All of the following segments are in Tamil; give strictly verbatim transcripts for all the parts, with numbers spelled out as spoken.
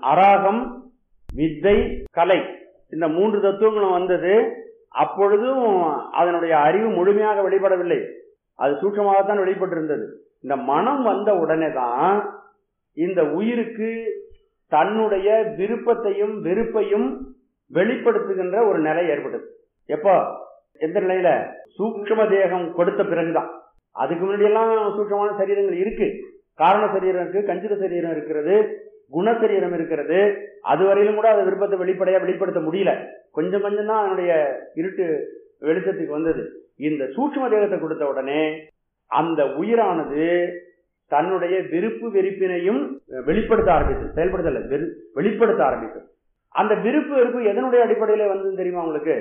அராகம், வித்தை, கலை, இந்த மூன்று தத்துவங்களும் வந்தது. அப்பொழுதும் அதனுடைய அறிவு முழுமையாக வெளிப்படவில்லை, அது சூட்சமாகத்தான் வெளிப்பட்டிருந்தது. இந்த மனம் வந்த உடனே தான் இந்த உயிருக்கு தன்னுடைய விருப்பத்தையும் வெறுப்பையும் வெளிப்படுத்துகின்ற ஒரு நிலை ஏற்பட்டது. எப்போ, எந்த நிலையில? சூட்சும தேகம் கொடுத்த பிறகுதான். அதுக்கு முன்னாடி எல்லாம் சூட்சமான சரீரங்கள் இருக்கு, காரண சரீரம் இருக்கு, கஞ்சித சரீரம் இருக்கிறது, குணசரீரம் இருக்கிறது. அதுவரையிலும் கூட அதை விருப்பத்தை வெளிப்படையா வெளிப்படுத்த முடியல. கொஞ்சம் கொஞ்சம் தான் அதனுடைய இருட்டு வெளிச்சத்துக்கு வந்தது. இந்த சூட்சும தேகத்தை கொடுத்த உடனே அந்த உயிரானது தன்னுடைய விருப்பு வெறுப்பினையும் வெளிப்படுத்த ஆரம்பித்தது. செயல்படுத்தல, வெளிப்படுத்த ஆரம்பித்தது. அந்த விருப்பு வெறுப்பு எதனுடைய அடிப்படையில வந்து தெரியுமா உங்களுக்கு?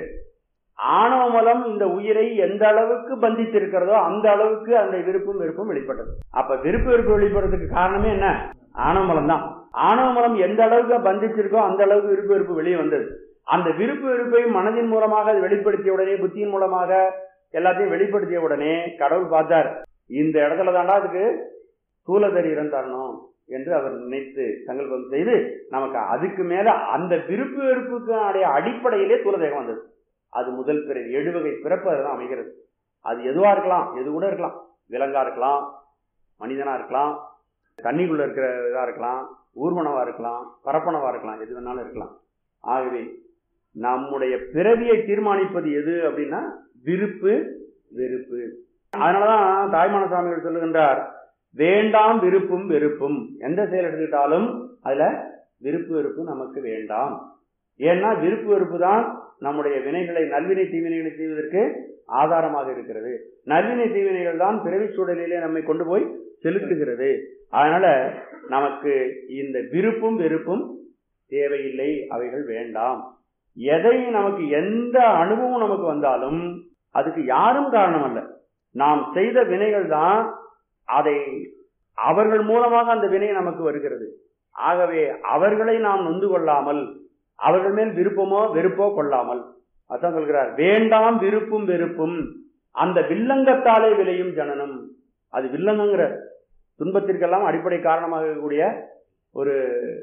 ஆணவமலம் இந்த உயிரை எந்த அளவுக்கு பந்தித்திருக்கிறதோ அந்த அளவுக்கு அந்த விருப்பும் வெறுப்பும் வெளிப்பட்டது. அப்ப விருப்பு வெறுப்பு வெளிப்படுறதுக்கு காரணமே என்ன? ஆணவமலம் தான். ஆணவமலம் எந்த அளவுக்கு பந்திச்சிருக்கோ அந்த அளவுக்கு விருப்பு வெறுப்பு வெளியே வந்தது. அந்த விருப்பு வெறுப்பை மனதின் மூலமாக அது வெளிப்படுத்திய உடனே, புத்தியின் மூலமாக எல்லாத்தையும் வெளிப்படுத்திய உடனே கடவுள் பார்த்தார், இந்த இடத்துல தாண்டா அதுக்கு ஸ்தூல சரீரம் தரணும் என்று அவர் நினைத்து சங்கல்பம் செய்து நமக்கு அதுக்கு மேல அந்த விருப்பு வெறுப்புக்கு அடிப்படையிலே ஸ்தூலதேகம் வந்தது. அது முதல் பிறவி, எழுவகை பிறப்பு அதுதான் அமைகிறது. அது எதுவா இருக்கலாம், எது கூட இருக்கலாம். விலங்கா இருக்கலாம், மனிதனா இருக்கலாம், தண்ணிக்குள்ள இருக்கிற இதா இருக்கலாம், ஊர்வனவா இருக்கலாம், பரப்பனவா இருக்கலாம், எது வேணாலும் இருக்கலாம். ஆகவே நம்முடைய பிறவியை தீர்மானிப்பது எது அப்படின்னா விருப்பு வெறுப்பு. அதனாலதான் தாய்மான சுவாமிகள் சொல்லுகின்றார், வேண்டாம் விருப்பும் வெறுப்பும். எந்த செயல் எடுத்துக்கிட்டாலும் அதுல விருப்பு வெறுப்பு நமக்கு வேண்டாம். ஏன்னா விருப்பு வெறுப்பு தான் நம்முடைய வினைகளை, நல்வினை தீவினைகளை செய்வதற்கு ஆதாரமாக இருக்கிறது. நல்வினை தீவினைகள் தான் பிறவி சூழலிலே நம்மை கொண்டு போய் செலுத்துகிறது. அதனால நமக்கு இந்த விருப்பும் வெறுப்பும் தேவையில்லை, அவைகள் வேண்டாம். எதை நமக்கு எந்த அனுபவம் நமக்கு வந்தாலும் அதுக்கு யாரும் காரணம் அல்ல, நாம் செய்த வினைகள் தான். அதை அவர்கள் மூலமாக அந்த வினை நமக்கு வருகிறது. ஆகவே அவர்களை நாம் நொந்து கொள்ளாமல், அவர்கள் மேல் விருப்பமோ வெறுப்போ கொள்ளாமல், அதான் சொல்கிறார், வேண்டாம் விருப்பும் வெறுப்பும் அந்த வில்லங்கத்தாலே விளையும் ஜனனம். அது வில்லங்கிற துன்பத்திற்கெல்லாம் அடிப்படை காரணமாக இருக்கக்கூடிய ஒரு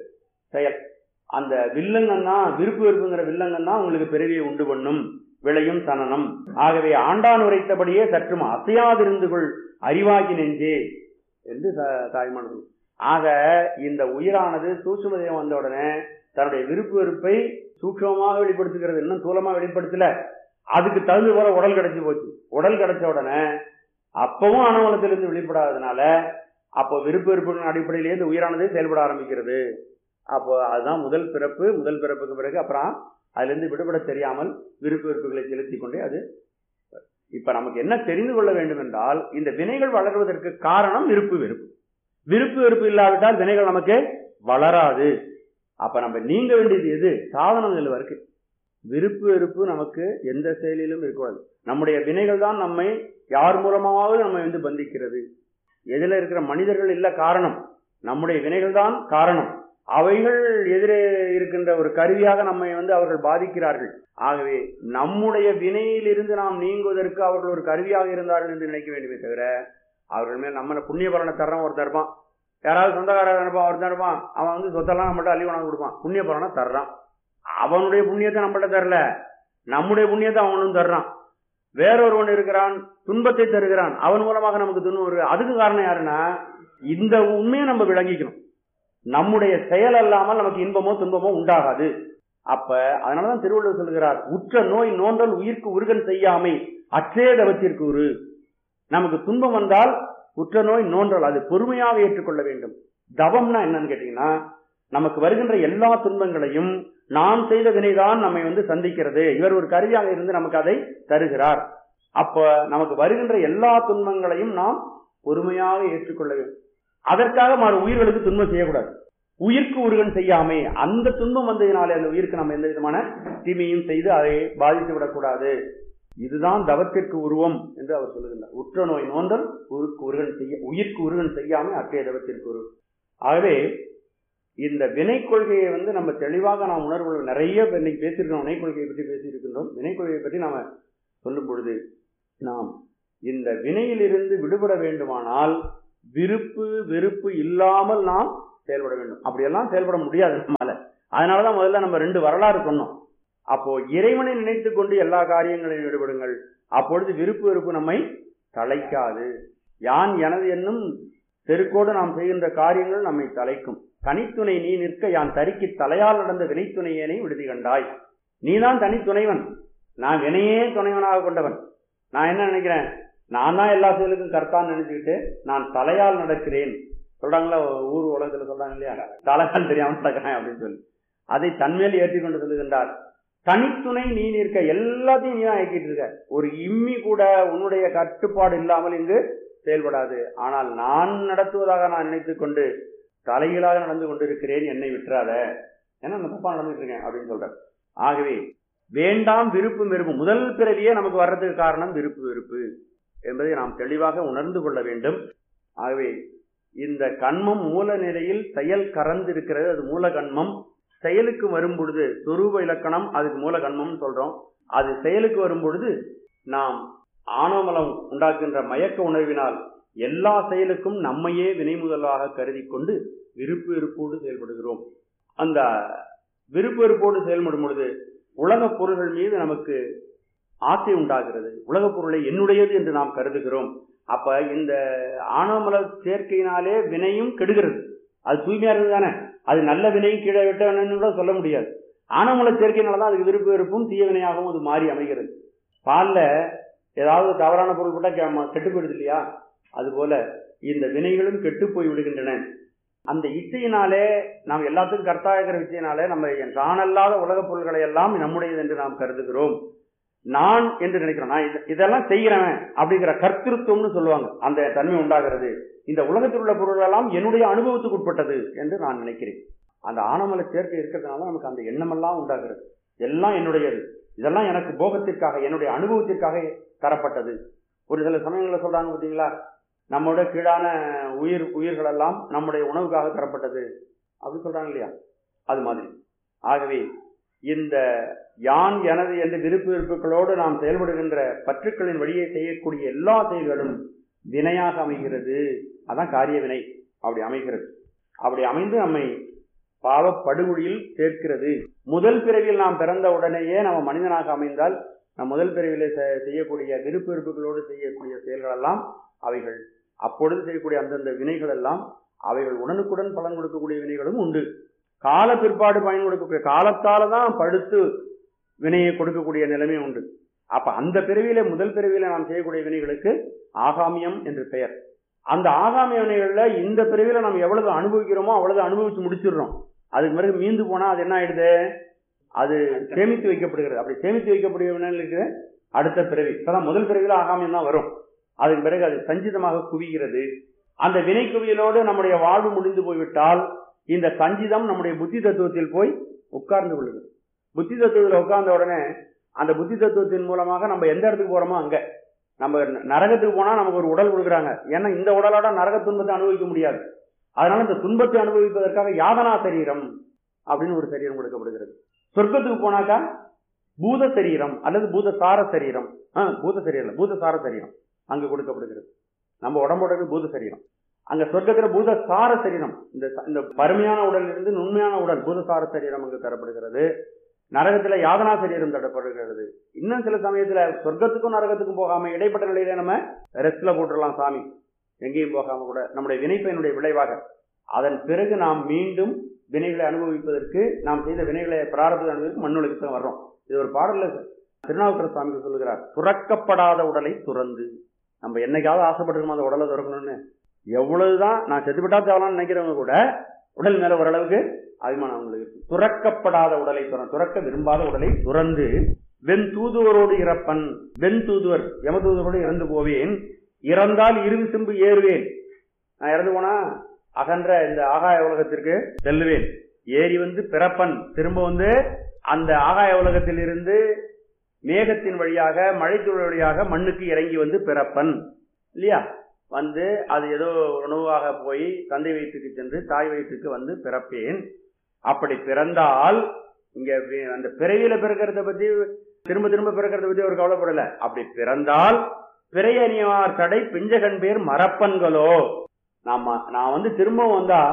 செயல். அந்த வில்லங்கம் தான், விருப்பு வெறுப்புங்கிற வில்லங்கம் தான் உங்களுக்கு பிறவியை உண்டு பண்ணும், விளையும் சனனம். ஆகவே ஆண்டான் உரைத்தபடியே சற்றும் அசையாதிருந்து கொள் அறிவாகி நெஞ்சே என்று தாய்மானது. ஆக இந்த உயிரானது சூட்சும தேகம் வந்த உடனே தன்னுடைய விருப்பு வெறுப்பை சூட்சமமாக வெளிப்படுத்துகிறது, இன்னும் தூலமா வெளிப்படுத்தல. அதுக்கு தகுந்த போல உடல் கிடைச்சி போச்சு. உடல் கிடைச்ச உடனே அப்பவும் அனுமலத்திலிருந்து வெளிப்படாததுனால அப்போ விருப்பு வெறுப்பின் அடிப்படையிலேயே இந்த உயிரானது செயல்பட ஆரம்பிக்கிறது. அப்போ அதுதான் முதல் பிறப்பு. முதல் பிறப்புக்கு பிறகு அப்புறம் அதுல இருந்து விடுபட தெரியாமல் விருப்பு வெறுப்புகளை செலுத்தி கொண்டே அது. இப்ப நமக்கு என்ன தெரிந்து கொள்ள வேண்டும் என்றால், இந்த வினைகள் வளர்வதற்கு காரணம் விருப்பு வெறுப்பு. விருப்பு வெறுப்பு இல்லாவிட்டால் வினைகள் நமக்கு வளராது. அப்ப நம்ம நீங்க வேண்டியது எது? சாதனங்கள் இருக்கு. விருப்பு வெறுப்பு நமக்கு எந்த செயலிலும் இருக்கக்கூடாது. நம்முடைய வினைகள் தான் நம்மை யார் மூலமாவது நம்மை வந்து பந்திக்கிறது. எதில இருக்கிற மனிதர்கள் இல்ல காரணம், நம்முடைய வினைகள் தான் காரணம். அவைகள் எதிரே இருக்கின்ற ஒரு கருவியாக நம்மை வந்து அவர்கள் பாதிக்கிறார்கள். ஆகவே நம்முடைய வினையிலிருந்து நாம் நீங்குவதற்கு அவர்கள் ஒரு கருவியாக இருந்தார்கள் என்று நினைக்க வேண்டுமே தவிர, அவர்கள் மேல் நம்ம புண்ணிய பலனை தர்றோம். ஒருத்தர் இருப்பான், யாராவது சொந்தக்காரர் இருப்பான், ஒருத்தர் இருப்பான், அவன் வந்து சொத்தெல்லாம் நம்மள்ட்ட அள்ளி உணவு கொடுப்பான், புண்ணிய பலனை தர்றான். அவனுடைய புண்ணியத்தை நம்மள்ட்ட தரல, நம்முடைய புண்ணியத்தை அவனும் தர்றான். வேறொருவன் இருக்கிறான், துன்பத்தை தருகிறான், அவன் மூலமாக நமக்கு துன்பம் வருது. அதுக்கு காரணம் யாருன்னா, இந்த உண்மையை நம்ம விளங்கிக்கணும். நம்முடைய செயல் அல்லாமல் நமக்கு இன்பமோ துன்பமோ உண்டாகாது. அப்ப அதனாலதான் திருவள்ளுவர் சொல்கிறார், உற்ற நோய் நோன்றல் உயிர்க்கு உருகன் செய்யாமை அச்சேதவத்திற்கு உரு. நமக்கு துன்பம் வந்தால் உற்ற நோய் நோன்றல், அது பொறுமையாக ஏற்றுக்கொள்ள வேண்டும். தவம்னா என்னன்னு கேட்டீங்கன்னா, நமக்கு வருகின்ற எல்லா துன்பங்களையும் நாம் செய்த வினைதான் நம்மை வந்து சந்திக்கிறது, இவர் ஒரு கருவியாக இருந்து நமக்கு அதை தருகிறார். அப்ப நமக்கு வருகின்ற எல்லா துன்பங்களையும் நாம் பொறுமையாக ஏற்றுக்கொள்ள வேண்டும். அதற்காக மறு உயிர்களுக்கு துன்பம் செய்யக்கூடாது. உயிர்க்கு உருகன் செய்யாமை, அந்த துன்பம் வந்ததினாலே அந்த உயிருக்கு நம்ம எந்த விதமான தீமையும் செய்து அதை பாதித்து விடக்கூடாது. இதுதான் தவத்திற்கு உருவம் என்று அவர் சொல்லுகின்றார். உற்ற நோய் நோந்தல் உயிருக்கு உருகன் செய்ய உயிர்க்கு உருகன் செய்யாமை அற்றைய தவத்திற்கு உருவம். ஆகவே இந்த வினை கொள்கையை வந்து நம்ம தெளிவாக நாம் உணர்வு நிறைய இன்னைக்கு பேசியிருக்கோம். வினை கொள்கையை பற்றி பேசியிருக்கின்றோம். வினை கொள்கையை பற்றி நாம சொல்லும் பொழுது, நாம் இந்த வினையிலிருந்து விடுபட வேண்டுமானால் விருப்பு வெறுப்பு இல்லாமல் நாம் செயல்பட வேண்டும். அப்படியெல்லாம் செயல்பட முடியாது நம்மால. அதனாலதான் முதல்ல நம்ம ரெண்டு வரலாறு சொன்னோம். அப்போ இறைவனை நினைத்து கொண்டு எல்லா காரியங்களையும் ஈடுபடுங்கள். அப்பொழுது விருப்பு வெறுப்பு நம்மை தலைக்காது. யான் எனது என்னும் செருக்கோடு நாம் செய்கின்ற காரியங்கள் நம்மை தலைக்கும். தனித்துணை நீ நிற்க யான் தரிக்கு தலையால் நடந்த வினைத்துணையனை விடுதி கண்டாய். நீதான் தனித்துணைவன், நான் வினையே துணைவனாக கொண்டவன். நான் என்ன நினைக்கிறேன், நான் தான் எல்லா செயலுக்கும் கர்த்தான்னு நினைச்சுக்கிட்டு நான் தலையால் நடக்கிறேன். சொல்றாங்களா ஊர் உலகத்துல சொல்றாங்க இல்லையா, தலையால் தெரியாம நடக்கிறேன் அப்படின்னு சொல்லி அதை தன்மேல் ஏற்றி கொண்டு சொல்லுகின்றார். தனித்துணை நீ நிற்க, எல்லாத்தையும் நீ தான் இயக்கிட்டு இருக்க. ஒரு இம்மி கூட உன்னுடைய கட்டுப்பாடு இல்லாமல் இங்கு செயல்படாது. ஆனால் நான் நடத்துவதாக நான் நினைத்துக் கொண்டு தலைகீழாக நடந்து கொண்டிருக்கிறேன், என்னை விட்டுறாத, ஏன்னா நான் தப்பா நடந்துட்டு இருக்கேன் அப்படின்னு சொல்ற. ஆகவே வேண்டாம் விருப்பு வெறுப்பு. முதல் பிறவியே நமக்கு வர்றதுக்கு காரணம் விருப்பு வெறுப்பு என்பதை நாம் தெளிவாக உணர்ந்து கொள்ள வேண்டும். ஆகவே இந்த கண்மம் மூல நிலையில் செயல் கறந்து இருக்கிறது, அது மூல கண்மம். செயலுக்கு வரும் பொழுது சொரூப இலக்கணம், அதுக்கு மூல கண்மம் சொல்றோம். அது செயலுக்கு வரும் பொழுது நாம் ஆணவமலம் உண்டாக்குகின்ற மயக்க உணர்வினால் எல்லா செயலுக்கும் நம்மையே வினை முதலாக கருதி கொண்டு விருப்பு வெறுப்போடு செயல்படுகிறோம். அந்த விருப்பு வெறுப்போடு செயல்படும் பொழுது உலக பொருள்கள் மீது நமக்கு ஆசை உண்டாகிறது. உலக பொருளை என்னுடையது என்று நாம் கருதுகிறோம். அப்ப இந்த ஆணவமல சேர்க்கையினாலே வினையும் கெடுகிறது. அது தூய்மையா இருக்குது தானே, அது நல்ல வினையும் கீழே விட்டவனு கூட சொல்ல முடியாது. ஆணவமல சேர்க்கையினாலதான் அதுக்கு விருப்பு வெறுப்பும் தீய வினையாகவும் அது மாறி அமைகிறது. பால்ல ஏதாவது தவறான பொருள் போட்டா கெட்டு போயிடுது இல்லையா, அதுபோல இந்த வினைகளும் கெட்டு போய் விடுகின்றன. அந்த இச்சையினாலே நாம் எல்லாத்துக்கும் கர்த்தாகிற இச்சையினாலே நம்ம தானல்லாத உலக பொருள்களை எல்லாம் நம்முடையது என்று நாம் கருதுகிறோம். நான் என்று நினைக்கிறோம், நான் இதெல்லாம் செய்கிறவன் அப்படிங்கிற கர்த்திருவம்னு சொல்லுவாங்க, அந்த தன்மை உண்டாகிறது. இந்த உலகத்தில் உள்ள பொருள் எல்லாம் என்னுடைய அனுபவத்துக்கு உட்பட்டது என்று நான் நினைக்கிறேன். அந்த ஆணவமல சேர்க்கை இருக்கிறதுனால நமக்கு அந்த எண்ணமெல்லாம் உண்டாகிறது. எல்லாம் என்னுடையது, இதெல்லாம் எனக்கு போகத்திற்காக என்னுடைய அனுபவத்திற்காக தரப்பட்டது. ஒரு சில சமயங்களில் சொல்றாங்க பார்த்தீங்களா, நம்மளோட கீழான உயிர் உயிர்கள் எல்லாம் நம்முடைய உணவுக்காக தரப்பட்டது அப்படின்னு சொல்றாங்க இல்லையா, அது மாதிரி. ஆகவே இந்த யான் எனது என்ற விருப்பு வெறுப்புகளோடு நாம் செயல்படுகின்ற பற்றுக்களின் வழியை செய்யக்கூடிய எல்லா செயல்களும் வினையாக அமைகிறது. அதான் காரிய வினை அப்படி அமைகிறது. அப்படி அமைந்து நம்மை பாவ படுகொழியில் சேர்க்கிறது. முதல் பிறவியில் நாம் பிறந்த உடனேயே நம்ம மனிதனாக அமைந்தால் நம் முதல் பிறவிலே செய்யக்கூடிய விருப்பு வெறுப்புகளோடு செய்யக்கூடிய செயல்கள் எல்லாம் அவைகள் அப்பொழுது செய்யக்கூடிய அந்தந்த வினைகள் எல்லாம் அவைகள் உடனுக்குடன் பலன் கொடுக்கக்கூடிய வினைகளும் உண்டு. கால பிற்பாடு பயன் கொடுக்கக்கூடிய காலத்தால தான் படுத்து வினையை கொடுக்கக்கூடிய நிலைமை உண்டு. அப்ப அந்த பிறவியில முதல் பிறவியில நாம் செய்யக்கூடிய வினைகளுக்கு ஆகாமியம் என்று பெயர். அந்த ஆகாமிய வினைகள்ல இந்த பிறவியில நாம் எவ்வளவு அனுபவிக்கிறோமோ அவ்வளவு அனுபவிச்சு முடிச்சிடுறோம். அதுக்கு பிறகு மீந்து போனா அது என்ன ஆயிடுது, அது சேமித்து வைக்கப்படுகிறது. அப்படி சேமித்து வைக்கக்கூடிய வினைகளுக்கு அடுத்த பிறவி, இப்பதான் முதல் பிறவியில ஆகாமியம் தான் வரும். அதுக்கு பிறகு அது சஞ்சிதமாக குவிகிறது. அந்த வினை குவியலோடு நம்முடைய வாழ்வு முடிந்து போய்விட்டால் இந்த சஞ்சிதம் நம்முடைய புத்தி தத்துவத்தில் போய் உட்கார்ந்து கொள்ளுது. புத்தி தத்துவத்தில் உட்கார்ந்த உடனே அந்த புத்தி தத்துவத்தின் மூலமாக நம்ம எந்த இடத்துக்கு போறோமோ அங்க, நம்ம நரகத்துக்கு போனா நமக்கு ஒரு உடல் கொடுக்குறாங்க. ஏன்னா இந்த உடலோட நரக துன்பத்தை அனுபவிக்க முடியாது. அதனால இந்த துன்பத்தை அனுபவிப்பதற்காக யாதனா சரீரம் அப்படின்னு ஒரு சரீரம் கொடுக்கப்படுகிறது. சொர்க்கத்துக்கு போனாக்கா பூத சரீரம் அல்லது பூதசார சரீரம், பூத சரீரம் பூதசார சரீரம் அங்கு கொடுக்கப்படுகிறது. நம்ம உடம்போட பூத சரீரம், அங்க சொர்க்கத்துல பூதசார சரீரம், இந்த பருமையான உடல் இருந்து நுண்மையான உடல் பூதசார சரீரம் அங்கு தரப்படுகிறது. நரகத்துல யாதனா சரீரம் தரப்படுகிறது. இன்னும் சில சமயத்துல சொர்க்கத்துக்கும் நரகத்துக்கும் போகாம இடைப்பட்ட நிலையில நம்ம ரெஸ்ட்ல போட்டுடலாம் சாமி, எங்கேயும் போகாம கூட நம்முடைய வினைப்பயனுடைய விளைவாக. அதன் பிறகு நாம் மீண்டும் வினைகளை அனுபவிப்பதற்கு, நாம் செய்த வினைகளை பிராரப்த அனுபவிக்கு மண்ணுலகத்துக்கு தான் வர்றோம். இது ஒரு பாடல்ல திருநாவுக்கரசு சுவாமி சொல்லுகிறார், துறக்கப்படாத உடலை துறந்து. நம்ம என்னைக்காவது ஆசைப்பட்டிருக்கோம் அந்த உடலை துறக்கணும்னு. எவ்வளவுதான் நான் செத்துப்பட்டா தேவலான்னு நினைக்கிறவங்க கூட உடல் மேல ஓரளவுக்கு அபிமானம் அவங்களுக்கு. துறக்கப்படாத உடலை துற துறக்க விரும்பாத உடலை துறந்து வெண் தூதுவரோடு இறப்பன், வெண் தூதுவர் யம தூதுவரோடு இறந்து போவேன், இறந்தால் இறுதி சிம்பு ஏறுவேன். நான் இறந்து போனா அகன்ற இந்த ஆகாய உலகத்திற்கு செல்லுவேன். ஏறி வந்து பிறப்பன், திரும்ப வந்து அந்த ஆகாய உலகத்தில் இருந்து மேகத்தின் வழியாக மழைத்துறை வழியாக மண்ணுக்கு இறங்கி வந்து பிறப்பன் இல்லையா. வந்து அது ஏதோ உணவாக போய் தந்தை வயிற்றுக்கு சென்று தாய் வயிற்றுக்கு வந்து பிறப்பேன். அப்படி பிறந்தால் இங்க அந்த பிறவியில பிறக்கிறத பத்தி திரும்ப திரும்ப பிறக்கிறத பத்தி ஒரு கவலைப்படல. அப்படி பிறந்தால் பிறையணியார் தடை பிஞ்சகன் பேர் மரப்பன்களோ. நாம நான் வந்து திரும்ப வந்தா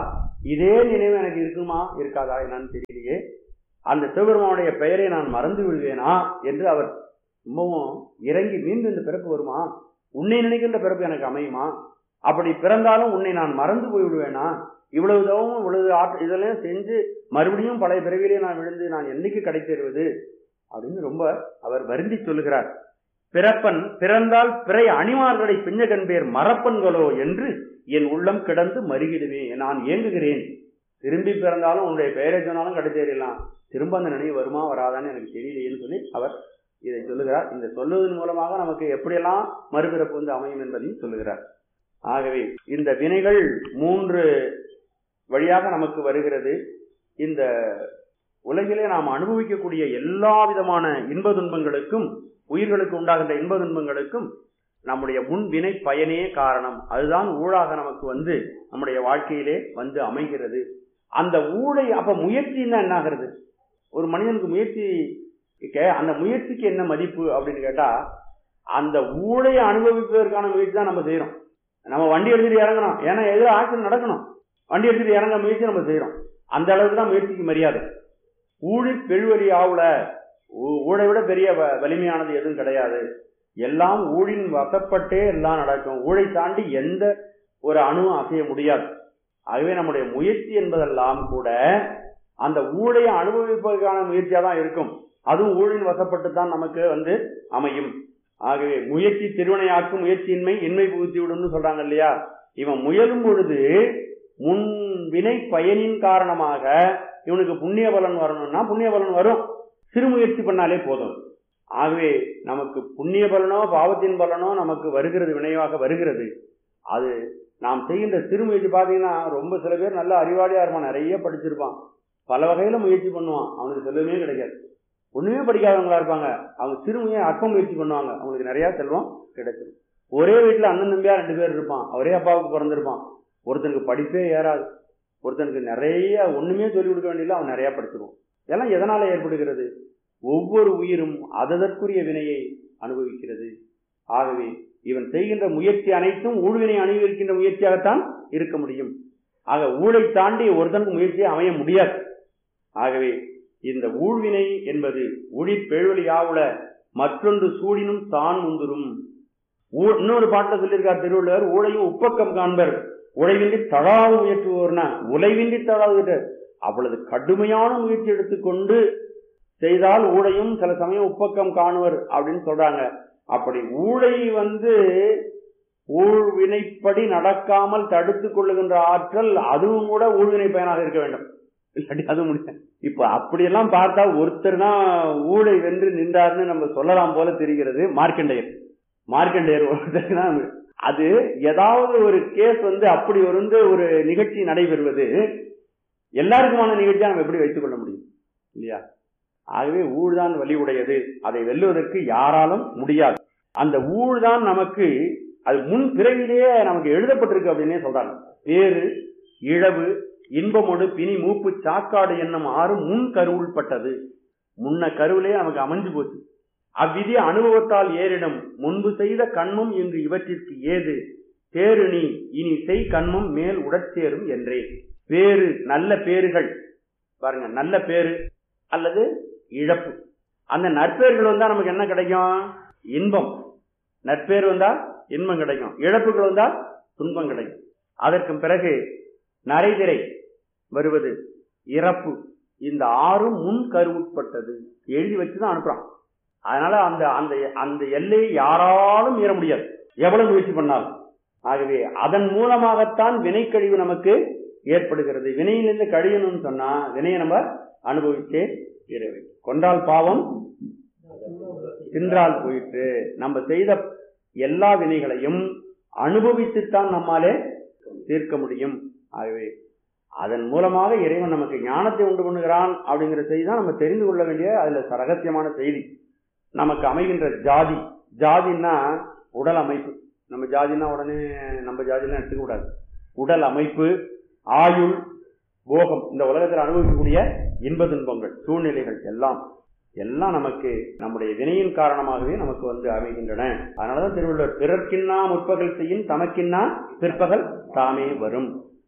இதே நினைவு எனக்கு இருக்குமா இருக்காதா என்னன்னு தெரியலையே, அந்த சிவபெருமானுடைய பெயரை நான் மறந்து விடுவேனா என்று அவர் ரொம்பவும் இறங்கி மீண்டும் இந்த பிறப்பு வருமா, உன்னை நினைக்கின்ற பிறப்பு எனக்கு அமையுமா, அப்படி பிறந்தாலும் உன்னை நான் மறந்து போய் விடுவேனா, இவ்வளவு தவமும் இவ்வளவு ஆற்ற இதெல்லாம் செஞ்சு மறுபடியும் பழைய பிறவிலே நான் விழுந்து நான் என்னைக்கு கடை தேறுவது அப்படின்னு ரொம்ப அவர் வருந்தி சொல்லுகிறார். பிறப்பன் பிறந்தால் பிறை அணிமார்களை பிஞ்சகன் பேர் மறப்பன்களோ என்று என் உள்ளம் கிடந்து மறுகிடுவேன், நான் ஏங்குகிறேன். திரும்பி பிறந்தாலும் உன்னுடைய பெயரை சொன்னாலும் கடை தேறிடலாம், திரும்ப அந்த நினைவு வருமா வராதான்னு எனக்கு தெரியலையேன்னு சொல்லி அவர் இதை சொல்லுகிறார். இந்த சொல்லுவதன் மூலமாக நமக்கு எப்படியெல்லாம் மறுபிறப்பு வந்து அமையும் என்பதையும் சொல்லுகிறார். ஆகவே இந்த வினைகள் மூன்று வழியாக நமக்கு வருகிறது. இந்த உலகிலே நாம் அனுபவிக்கக்கூடிய எல்லா விதமான இன்ப துன்பங்களுக்கும், உயிர்களுக்கு உண்டாகின்ற இன்ப துன்பங்களுக்கும் நம்முடைய முன் வினை பயனே காரணம். அதுதான் ஊழாக நமக்கு வந்து நம்முடைய வாழ்க்கையிலே வந்து அமைகிறது. அந்த ஊழை அப்ப முயற்சின்னா என்ன ஆகிறது, ஒரு மனிதனுக்கு முயற்சி அந்த முயற்சிக்கு என்ன மதிப்பு அப்படின்னு கேட்டா, அந்த ஊழை அனுபவிப்பதற்கான முயற்சி தான் நம்ம செய்யறோம். நம்ம வண்டி எடுத்துட்டு இறங்கணும், ஏன்னா எதிர ஆக்சிடென்ட் நடக்கணும், வண்டி எடுத்துட்டு இறங்க முயற்சி நம்ம செய்யறோம். அந்த அளவுக்கு தான் முயற்சிக்கு மரியாதை. ஊழி பெருவழி ஆவுல, ஊழை விட பெரிய வலிமையானது எதுவும் கிடையாது. எல்லாம் ஊழின் வசப்பட்டே எல்லாம் நடக்கும். ஊழை தாண்டி எந்த ஒரு அணுவும் அசைய முடியாது. ஆகவே நம்முடைய முயற்சி என்பதெல்லாம் கூட அந்த ஊழையை அனுபவிப்பதற்கான முயற்சியா தான் இருக்கும். அதுவும் ஊழின் வசப்பட்டு தான் நமக்கு வந்து அமையும். ஆகவே முயற்சி திருவினையாக்கும், முயற்சியின்மை இன்மை புகுத்தி விடும்னு சொல்றாங்க இல்லையா. இவன் முயலும் பொழுது முன் வினை பயனின் காரணமாக இவனுக்கு புண்ணிய பலன் வரணும்னா புண்ணிய பலன் வரும், சிறு முயற்சி பண்ணாலே போதும். ஆகவே நமக்கு புண்ணிய பலனோ பாவத்தின் பலனோ நமக்கு வருகிறது, வினைவாக வருகிறது. அது நாம் செய்கின்ற சிறு முயற்சி. பார்த்தீங்கன்னா ரொம்ப சில பேர் நல்ல அறிவாளியா இருப்பான், நிறைய படிச்சிருப்பான், பல வகையில முயற்சி பண்ணுவான், அவனுக்கு செல்வமே கிடைக்காது. ஒண்ணுமே படிக்காதவங்களா இருப்பாங்க, அவங்க சிறு முயற்சி அற்ப முயற்சி பண்ணுவாங்க, அவங்களுக்கு நிறைய செல்வம் கிடைச்சிடும். ஒரே வீட்டுல அண்ணன் தம்பியா ரெண்டு பேர் இருப்பான், ஒரே அப்பாவுக்கு பிறந்திருப்பான், ஒருத்தனுக்கு படிப்பே ஏறாது, ஒருத்தனுக்கு நிறைய ஒண்ணுமே சொல்லிக் கொடுக்க வேண்டியதில்லை, அவன் நிறைய படிச்சிருவான். இதெல்லாம் எதனால ஏற்படுகிறது? ஒவ்வொரு உயிரும் அதற்குரிய வினையை அனுபவிக்கிறது. ஆகவே இவன் செய்கின்ற முயற்சி அனைத்தும் ஊழ்வினை அனுபவிக்கின்ற முயற்சியாகத்தான் இருக்க முடியும். ஆக ஊழை தாண்டி ஒருத்தனுக்கு முயற்சியை அமைய முடியாது. ஆகவே இந்த ஊழ்வினை என்பது ஊழிற் பெழுவழியாவுல மற்றொன்று சூழினும் தான் முந்துரும். இன்னொரு பாட்டில் சொல்லியிருக்கார் திருவள்ளுவர், ஊழையும் உப்பக்கம் காண்பர் உழைவின்றி தழாவு முயற்றுவோர்னா உழைவின்றி தழாவு. அவ்வளவு கடுமையான முயற்சி எடுத்துக்கொண்டு செய்தால் ஊழையும் சில சமயம் உப்பக்கம் காணுவர் அப்படின்னு சொல்றாங்க. அப்படி ஊழை வந்து ஊழ்வினைப்படி நடக்காமல் தடுத்துக் கொள்ளுகின்ற ஆற்றல் அதுவும் கூட ஊழ்வினை பயனாக இருக்க வேண்டும், இல்லாட்டி அது முடியும். இப்ப அப்படியெல்லாம் பார்த்தா ஒருத்தர் தான் ஊழை வென்று நின்றார்னு நம்ம சொல்லலாம் போல தெரிகிறது. மார்க்கண்டேயர் மார்க்கண்டேயர் ஒருத்தர் தான். அது ஏதாவது ஒரு கேஸ் வந்து அப்படி வந்து ஒரு நிகழ்ச்சி நடைபெறுவது எல்லாருக்குமான நிகழ்ச்சியா நம்ம எப்படி வைத்துக் கொள்ள முடியும் இல்லையா? ஆகவே ஊழ்தான் வலி உடையது, அதை வெல்லுவதற்கு யாராலும் முடியாது. அந்த ஊழ்தான் நமக்கு அது முன் பிறவிலேயே நமக்கு எழுதப்பட்டிருக்கு அப்படின்னே சொல்றாங்க. பேரு இழவு இன்பமோடு பிணி மூப்பு சாக்காடு என்னும் ஆறு முன் கருவுள்பட்டது. முன்ன கருவிலேயே நமக்கு அமைஞ்சு போச்சு. அவ்விதி அனுபவத்தால் ஏறிடும் முன்பு செய்த கண்மும் இன்று இவற்றிற்கு ஏது பேரு நீ இனி செய் கண்மும் மேல் உடற்சேரும் என்றே. பேரு நல்ல பேறுகள் பாருங்க, நல்ல பேரு அல்லது இழப்பு. அந்த நற்பேர்கள் வந்தா நமக்கு என்ன கிடைக்கும்? இன்பம். நற்பேர் வந்தா இன்பம் கிடைக்கும், இழப்புகள் வந்தா துன்பம் கிடைக்கும். அதற்கு பிறகு நரைதிரை வருவது இறப்பு. இந்த ஆறும் முன் கருவுட்பட்டது எழுதி வச்சுதான் அனுப்புறான். அதனால அந்த அந்த அந்த எல்லையை யாராலும் மீற முடியாது, எவ்வளவு முயற்சி பண்ணாலும். ஆகவே அதன் மூலமாகத்தான் வினை கழிவு நமக்கு ஏற்படுகிறது. வினையிலிருந்து கழியணும்னு சொன்னா வினையை நம்ம அனுபவிச்சே தீர வேண்டும். கொண்டால் பாவம் தின்றால் போயிட்டு. நம்ம செய்த எல்லா வினைகளையும் அனுபவித்துத்தான் நம்மாலே தீர்க்க முடியும். ஆகவே அதன் மூலமாக இறைவன் நமக்கு ஞானத்தை உண்டு பண்ணுகிறான் அப்படிங்கிற செய்தி தான் நம்ம தெரிந்து கொள்ள வேண்டிய அதுல ரகசியமான செய்தி. நமக்கு அமைகின்ற ஜாதி, ஜாதின்னா உடல் அமைப்பு. நம்ம ஜாதினா உடனே நம்ம ஜாதிலாம் எடுத்துக்க கூடாது. உடல் அமைப்பு, ஆயுள், போகம், இந்த உலகத்தில் அனுபவிக்கக்கூடிய இன்ப துன்பங்கள், சூழ்நிலைகள் எல்லாம் எல்லாம் நமக்கு நம்முடைய வினையின் காரணமாகவே நமக்கு வந்து அமைகின்றன. அதனாலதான் திருவள்ளுவர் பிறர்க்கின்னா முற்பகல் செய்யும் தமக்கின்னா பிற்பகல் தாமே வரும்.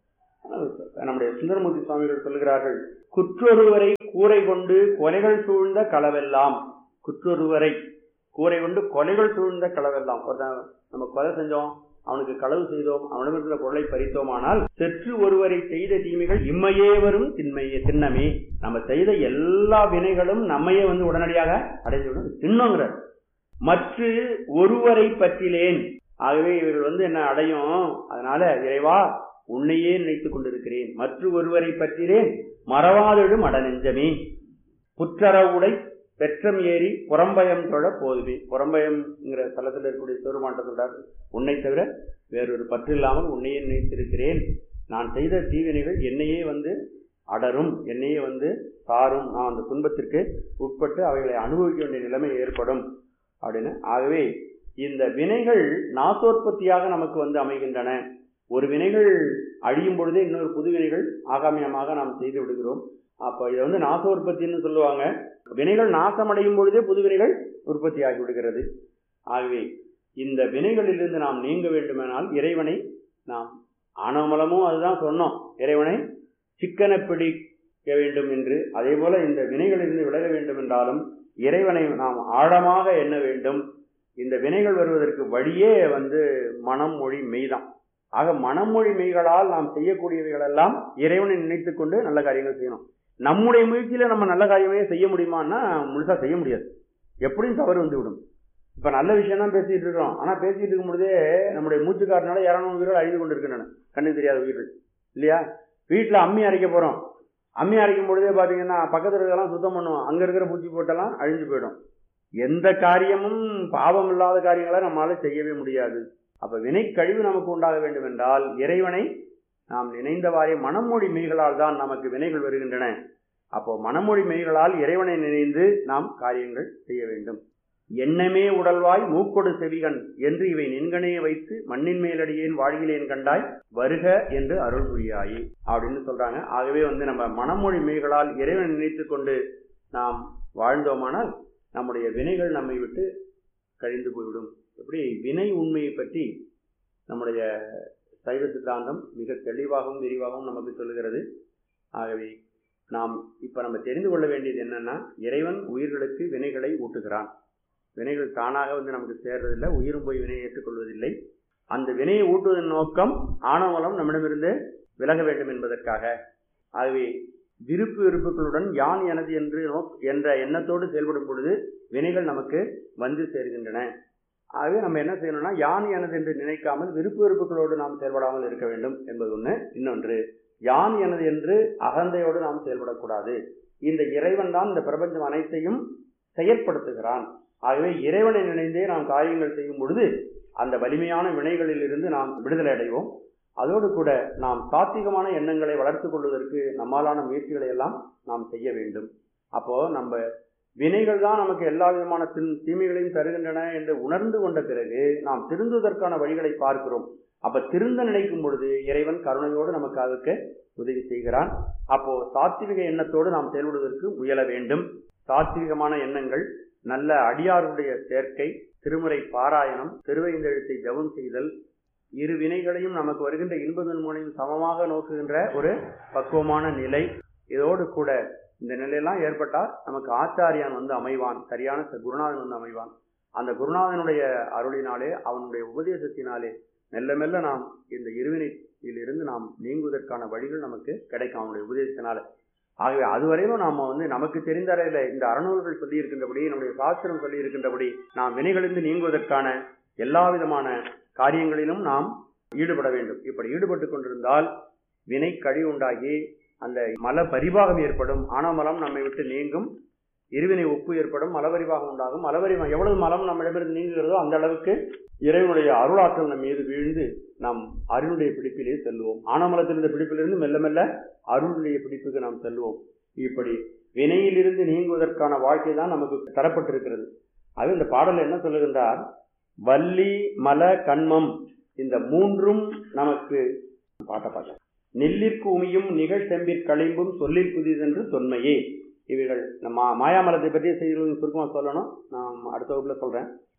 நம்முடைய சுந்தரமூர்த்தி சுவாமிகள் சொல்லுகிறார்கள், குற்றொருவரை கூரை கொண்டு கொலைகள் சூழ்ந்த களவெல்லாம். குற்றொருவரை கூரை கொண்டு கொலைகள் சூழ்ந்த களவெல்லாம். நம்ம கொலை செஞ்சோம், அவனுக்கு களவு செய்தோம், அவனிடமிருந்த பொருளை பறித்தோமானால் செற்று ஒருவரை செய்த தீமைகள் இம்மையே வரும் திண்மையே திண்ணமே. நம்ம செய்த எல்லா வினைகளும் நம்மையே வந்து உடனடியாக அடைந்துவிடும், தின்னோங்கிறார். மற்ற ஒருவரை பற்றிலேன். ஆகவே இவர்கள் வந்து என்ன அடையும், அதனால இறைவா உன்னையே நினைத்துக் கொண்டிருக்கிறேன். மற்ற ஒருவரை பற்றிலேன் மறவாதெழும் அடநெஞ்சமே. புற்றறவுடை பெற்றம் ஏறி புறம்பயம் தொழ போதுமே. புறம்பயம்ங்கிற தலத்தில் இருக்கக்கூடிய சிவருமான்ட்ட சொல்றார், உன்னை தவிர வேறொரு பற்று இல்லாமல் உன்னையே நினைத்திருக்கிறேன். நான் செய்த தீவினைகள் என்னையே வந்து அடரும், என்னையே வந்து சாரும், நான் அந்த துன்பத்திற்கு உட்பட்டு அவைகளை அனுபவிக்க வேண்டிய நிலைமை ஏற்படும் அப்படின்னு. ஆகவே இந்த வினைகள் நாசோற்பத்தியாக நமக்கு வந்து அமைகின்றன. ஒரு வினைகள் அழியும் பொழுதே இன்னொரு புது வினைகள் ஆகாமியமாக நாம் செய்து விடுகிறோம். அப்ப இதை வந்து நாசோற்பத்தின்னு சொல்லுவாங்க. வினைகள் நாசமடையும் பொழுதே புது வினைகள் உற்பத்தி ஆகி விடுகிறது. ஆகவே இந்த வினைகளிலிருந்து நாம் நீங்க வேண்டுமானால் இறைவனை நாம் ஆனமலமும் அதுதான் சொன்னோம், இறைவனை சிக்கன பிடிக்க வேண்டும் என்று. அதே போல இந்த வினைகளிலிருந்து விலக வேண்டும் என்றாலும் இறைவனை நாம் ஆழமாக எண்ண வேண்டும். இந்த வினைகள் வருவதற்கு வழியே வந்து மனம் மொழி மெய்தான். ஆக மனமொழி மெய்களால் நாம் செய்யக்கூடியவைகள் எல்லாம் இறைவனை நினைத்துக் கொண்டு நல்ல காரியங்கள் செய்யணும். நம்முடைய முயற்சியில நம்ம நல்ல காரியமே செய்ய முடியுமான்னா முழுசா செய்ய முடியாது, எப்படியும் தவறு வந்து விடும். இப்ப நல்ல விஷயம் தான் பேசிட்டு இருக்கிறோம், ஆனா பேசிட்டு இருக்கும் பொழுதே நம்முடைய மூச்சுக்காரனால இரநூறு உயிர்கள் அழிந்து கொண்டு இருக்கின்றன, கண்ணுக்கு தெரியாத உயிர்கள் இல்லையா. வீட்டுல அம்மி அரைக்க போறோம், அம்மி அரைக்கும் பொழுதே பாத்தீங்கன்னா பக்கத்துல இருக்கலாம் சுத்தம் பண்ணுவோம், அங்க இருக்கிற பூச்சி போட்டெல்லாம் அழிஞ்சு போயிடும். எந்த காரியமும் பாவம் இல்லாத காரியங்களை நம்மளால செய்யவே முடியாது. அப்ப வினை கழிவு நமக்கு உண்டாக வேண்டும் என்றால் இறைவனை நாம் நினைந்தவாறே மனமொழி மெய்களால் தான் நமக்கு வினைகள் வருகின்றன. அப்போ மனமொழி மெய்களால் இறைவனை நினைந்து நாம் காரியங்கள் செய்ய வேண்டும். எண்ணமே உடல்வாய் மூக்கொடு செவிகன் என்று இவை நின்கனே வைத்து மண்ணின் மேலடியேன் வாழ்கிலேன் கண்டாய் வருக என்று அருள் புரியாயே அப்படின்னு சொல்றாங்க. ஆகவே வந்து நம்ம மனமொழி மெய்களால் இறைவனை நினைத்து கொண்டு நாம் வாழ்ந்தோமானால் நம்முடைய வினைகள் நம்மை விட்டு கழிந்து போய்விடும். எப்படி வினை உண்மையை பற்றி நம்முடைய சைவ சித்தாந்தம் மிக தெளிவாகவும் விரிவாகவும் நமக்கு சொல்லுகிறது. ஆகவே நாம் இப்ப நம்ம தெரிந்து கொள்ள வேண்டியது என்னன்னா, இறைவன் உயிர்களுக்கு வினைகளை ஊட்டுகிறான். வினைகள் தானாக வந்து நமக்கு சேர்றதில்லை, உயிரும் போய் வினையை ஏற்றுக்கொள்வதில்லை. அந்த வினையை ஊட்டுவதன் நோக்கம் ஆணவலம் நம்மிடமிருந்து விலக வேண்டும் என்பதற்காக. ஆகவே விருப்பு விருப்புகளுடன் யான் எனது என்று என்ற எண்ணத்தோடு செயல்படும் பொழுது வினைகள் நமக்கு வந்து சேர்கின்றன. ஆகவே நம்ம என்ன செய்யணும்னா, யான் எனது என்று நினைக்காமல் விருப்பு வெறுப்புகளோடு நாம் செயல்படாமல் இருக்க வேண்டும் என்பது ஒண்ணு. இன்னொன்று, யான் எனது என்று அகந்தையோடு நாம் செயல்படக்கூடாது. இந்த இறைவன் தான் இந்த பிரபஞ்சம் அனைத்தையும் செயற்படுத்துகிறான். ஆகவே இறைவனை நினைந்தே நாம் காரியங்கள் செய்யும் பொழுது அந்த வலிமையான வினைகளில் இருந்து நாம் விடுதலை அடைவோம். அதோடு கூட நாம் சாத்விகமான எண்ணங்களை வளர்த்து கொள்வதற்கு நம்மாலான முயற்சிகளை எல்லாம் நாம் செய்ய வேண்டும். அப்போ நம்ம வினைகள் தான் நமக்கு எல்லா விதமான தீமைகளையும் தருகின்றன என்று உணர்ந்து கொண்ட பிறகு நாம் திருந்துவதற்கான வழிகளை பார்க்கிறோம். அப்ப திருந்த நினைக்கும் பொழுது இறைவன் கருணையோடு நமக்கு அதற்கு உதவி செய்கிறான். அப்போ சாத்விக எண்ணத்தோடு நாம் செயல்படுவதற்கு முயல வேண்டும். சாத்விகமான எண்ணங்கள், நல்ல அடியாருடைய சேர்க்கை, திருமுறை பாராயணம், திருவைந்தெழுத்தை ஜபம் செய்தல், இரு வினைகளையும் நமக்கு வருகின்ற இன்பதன் மூலம் சமமாக நோக்குகின்ற ஒரு பக்குவமான நிலை. இதோடு கூட இந்த நிலையெல்லாம் ஏற்பட்டால் நமக்கு ஆச்சாரியான் வந்து அமைவான், சரியான குருநாதன் வந்து அமைவான். அந்த குருநாதனுடைய அருளினாலே, அவனுடைய உபதேசத்தினாலே மெல்ல மெல்ல நாம் இந்த இருவினையிலிருந்து நாம் நீங்குவதற்கான வழிகள் நமக்கு கிடைக்கும் அவனுடைய உபதேசத்தினால. ஆகவே அதுவரையிலும் நாம வந்து நமக்கு தெரிந்த அறையில இந்த அறநூல்கள் சொல்லி இருக்கின்றபடி, நம்முடைய சாஸ்திரம் சொல்லி இருக்கின்றபடி நாம் வினைகளிலிருந்து நீங்குவதற்கான எல்லா விதமான காரியங்களிலும் நாம் ஈடுபட வேண்டும். இப்படி ஈடுபட்டு கொண்டிருந்தால் வினை கழிவு உண்டாகி அந்த மல பரிபாகம் ஏற்படும். ஆனமலம் நம்மை விட்டு நீங்கும், இருவினை ஒப்பு ஏற்படும், மலபரிபாகம் உண்டாகும். மலபரிபாகம் எவ்வளவு மலம் நம்மிடமிருந்து நீங்குகிறதோ அந்த அளவுக்கு இறைவனுடைய அருளாற்றல் நம் மீது வீழ்ந்து நாம் அருளுடைய பிடிப்பிலே செல்வோம். ஆனமலத்திலிருந்த பிடிப்பிலிருந்து மெல்ல மெல்ல அருளுடைய பிடிப்புக்கு நாம் செல்வோம். இப்படி வினையிலிருந்து நீங்குவதற்கான வாழ்க்கை தான் நமக்கு தரப்பட்டிருக்கிறது. அது இந்த பாடல் என்ன சொல்லுகின்றார், வள்ளி மல கண்மம் இந்த மூன்றும் நமக்கு பாட்ட பாட்ட நெல்லிற்கு உமியும் நிகழ் செம்பிற் களிம்பும் சொல்லில் புதிதென்று தொன்மையே. இவைகள் நம்ம மாயாமலத்தை பற்றிய செய்திகள் சுருக்கமாக சொல்லணும், நான் அடுத்த வகுப்புல சொல்றேன்.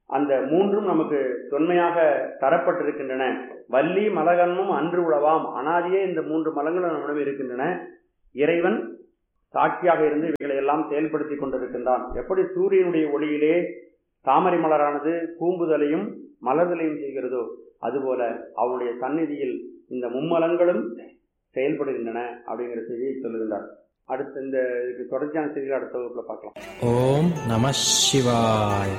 அந்த மூன்றும் நமக்கு தொன்மையாக தரப்பட்டிருக்கின்றன. வள்ளி மலகன்மும் அன்று உழவாம், அனாதியே இந்த மூன்று மலங்களும் நம்மிடம் இருக்கின்றன. இறைவன் சாட்சியாக இருந்து இவைகளை எல்லாம் செயல்படுத்தி கொண்டிருக்கின்றான். எப்படி சூரியனுடைய ஒளியிலே தாமரை மலரானது கூம்புதலையும் மலர்தலையும் செய்கிறதோ அதுபோல அவனுடைய சந்நிதியில் இந்த மும்மலங்களும் செயல்படுகின்றன அப்படிங்கிற செய்தியை சொல்லுகின்றார். அடுத்த இந்த தொடர்ச்சியான செய்திகள் அடுத்த வகுப்புல பார்க்கலாம். ஓம் நம சிவாய.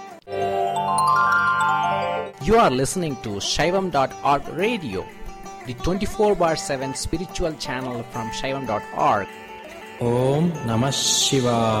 You are listening to Shaivam dot org radio, the twenty-four bar seven spiritual channel from Shaivam dot org. Om Namah Shivaya.